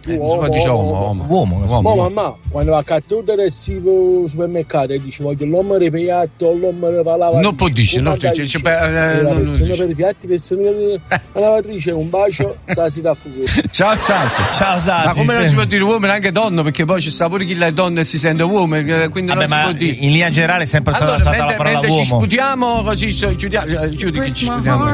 si dice uomo. Mamma, quando va a cattura del supermercato e dice voglio l'uomo per i piatti o l'uomo per la lavatrice. Non può dire, non dice. Persone per i piatti, persone per la lavatrice, un bacio, Sasi da fuoco. Ciao Sasi. Sasi. Ma come non si può dire uomo anche donna? Perché poi ci sta pure chi le donne si sente uomo, quindi non si può dire. In linea generale è sempre stata allora, usata la parola uomo. Ci discutiamo così, chiudi che ci discutiamo.